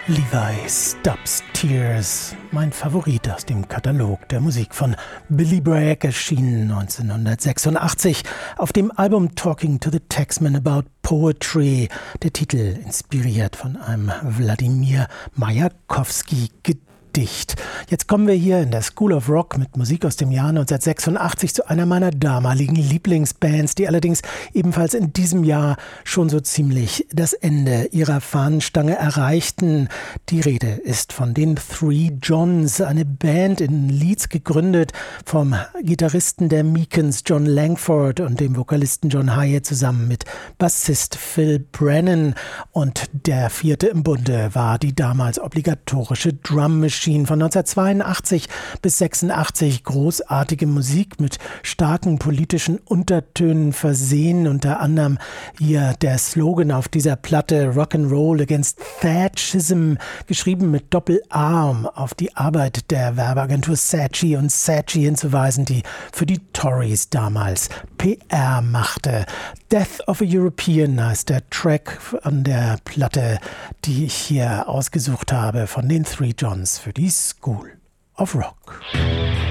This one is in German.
Levi Stubbs Tears, mein Favorit aus dem Katalog der Musik von Billy Bragg, erschienen 1986 auf dem Album Talking to the Taxman About Poetry. Der Titel inspiriert von einem Wladimir Majakovskij-Gedicht. Jetzt kommen wir hier in der School of Rock mit Musik aus dem Jahr 1986 zu einer meiner damaligen Lieblingsbands, die allerdings ebenfalls in diesem Jahr schon so ziemlich das Ende ihrer Fahnenstange erreichten. Die Rede ist von den Three Johns, eine Band in Leeds gegründet vom Gitarristen der Meekins John Langford und dem Vokalisten John Hyatt zusammen mit Bassist Phil Brennan. Und der vierte im Bunde war die damals obligatorische Drum Machine. Von 1982 bis 86 großartige Musik mit starken politischen Untertönen versehen. Unter anderem hier der Slogan auf dieser Platte Rock'n'Roll Against Thatchism, geschrieben mit Doppel-A, um auf die Arbeit der Werbeagentur Saatchi & Saatchi hinzuweisen, die für die Tories damals PR machte. Death of a European heißt der Track an der Platte, die ich hier ausgesucht habe von den Three Johns für die School of Rock.